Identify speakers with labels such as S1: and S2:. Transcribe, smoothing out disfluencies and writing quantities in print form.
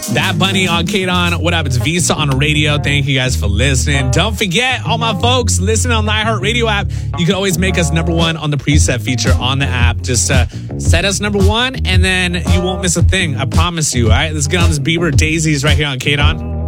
S1: That Bunny on K-Don. What up? It's Visa on the radio. Thank you guys for listening. Don't forget, all my folks listening on the iHeartRadio app, you can always make us number one on the preset feature on the app. Just set us number one, and then you won't miss a thing. I promise you. All right, let's get on this Bieber Daisies right here on K-Don.